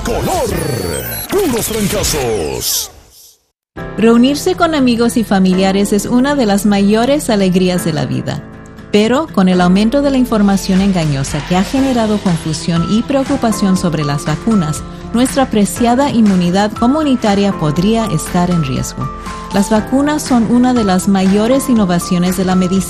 color. Puros trancazos. Reunirse con amigos y familiares es una de las mayores alegrías de la vida. Pero con el aumento de la información engañosa que ha generado confusión y preocupación sobre las vacunas, nuestra preciada inmunidad comunitaria podría estar en riesgo. Las vacunas son una de las mayores innovaciones de la medicina